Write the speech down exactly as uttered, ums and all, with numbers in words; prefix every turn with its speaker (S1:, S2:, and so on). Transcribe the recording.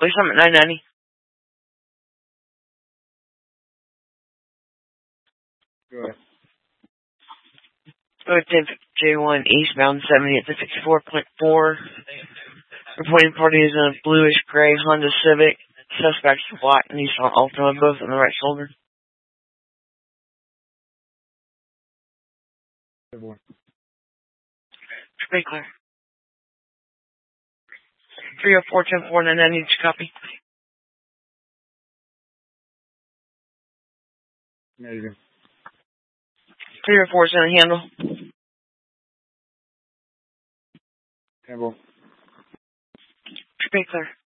S1: At least I'm at nine ninety.
S2: Go ahead.
S1: Go to ten J one eastbound seventy at the sixty-four point four. Reporting party is in a bluish gray Honda Civic. Suspect's black Nissan Altima, both on the right shoulder.
S2: Good boy.
S1: Pretty clear. three oh four ten four nine nine, need to copy.
S2: There you go.
S1: three oh four is in the handle.
S2: Campbell.
S1: Pretty clear.